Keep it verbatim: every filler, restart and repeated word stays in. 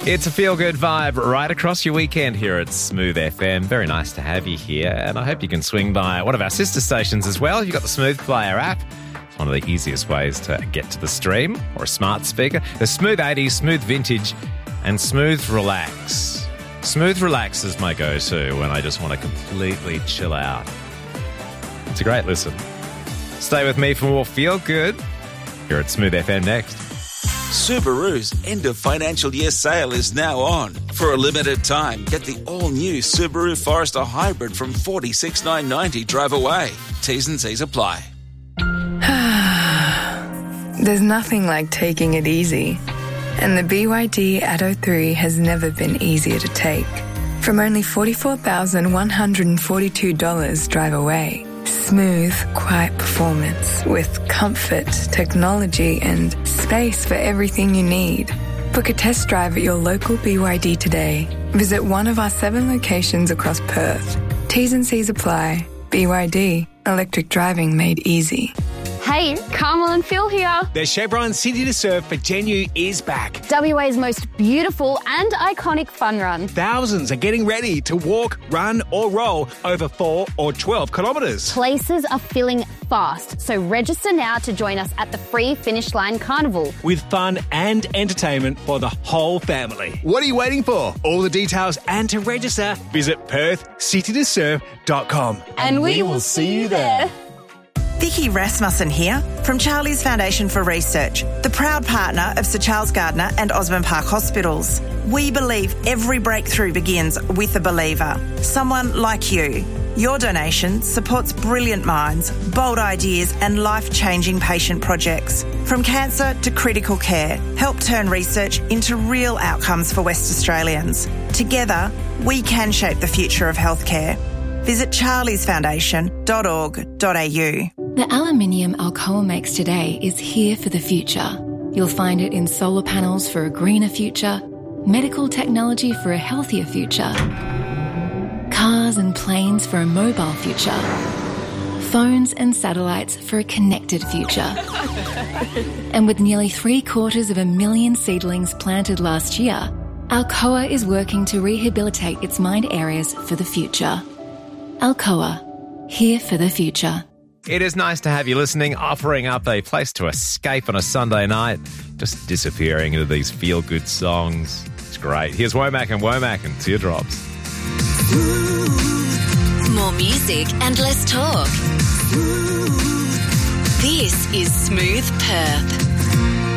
It's a feel-good vibe right across your weekend here at Smooth F M. Very nice to have you here, and I hope you can swing by one of our sister stations as well. You've got the Smooth Player app. It's one of the easiest ways to get to the stream, or a smart speaker. There's Smooth eighties, Smooth Vintage, and Smooth Relax. Smooth Relax is my go-to when I just want to completely chill out. It's a great listen. Stay with me for more feel-good here at Smooth F M next. Subaru's end of financial year sale is now on. For a limited time, get the all-new Subaru Forester Hybrid from forty-six thousand nine hundred ninety drive away. T's and C's apply. There's nothing like taking it easy. And the B Y D Atto three has never been easier to take. From only forty-four thousand one hundred forty-two dollars drive away. Smooth, quiet performance with comfort, technology, and space for everything you need. Book a test drive at your local B Y D today. Visit one of our seven locations across Perth. T's and C's apply. B Y D, electric driving made easy. Hey, Carmel and Phil here. The Chevron City to Surf for Genu is back. W A's most beautiful and iconic fun run. Thousands are getting ready to walk, run or roll over four or twelve kilometres. Places are filling fast, so register now to join us at the free Finish Line Carnival. With fun and entertainment for the whole family. What are you waiting for? All the details and to register, visit perth city to surf dot com. And, and we, we will see you there. Vicky Rasmussen here from Charlie's Foundation for Research, the proud partner of Sir Charles Gardner and Osborne Park Hospitals. We believe every breakthrough begins with a believer, someone like you. Your donation supports brilliant minds, bold ideas and life-changing patient projects. From cancer to critical care, help turn research into real outcomes for West Australians. Together, we can shape the future of healthcare. Visit charlies foundation dot org dot a u. The aluminium Alcoa makes today is here for the future. You'll find it in solar panels for a greener future, medical technology for a healthier future, cars and planes for a mobile future, phones and satellites for a connected future. And with nearly three quarters of a million seedlings planted last year, Alcoa is working to rehabilitate its mined areas for the future. Alcoa, here for the future. It is nice to have you listening, offering up a place to escape on a Sunday night, just disappearing into these feel-good songs. It's great. Here's Womack and Womack and Teardrops. More music and less talk. This is Smooth Perth.